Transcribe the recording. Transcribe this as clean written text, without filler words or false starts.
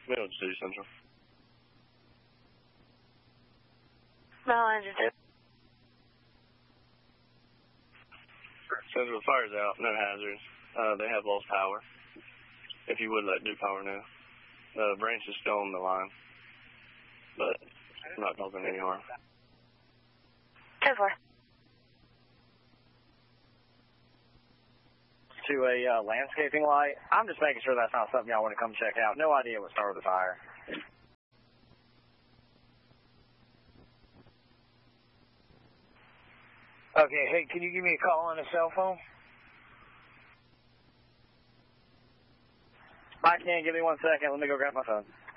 Middle City Central. Middle Engine 2. Central, the fire's out, no hazards. They have lost power. If you would let do power now. The branch is still on the line, but it's not causing any harm. 10-4. To a landscaping light. I'm just making sure that's not something y'all want to come check out. No idea what started the fire. Okay, hey, can you give me a call on a cell phone? I can. Give me 1 second. Let me go grab my phone.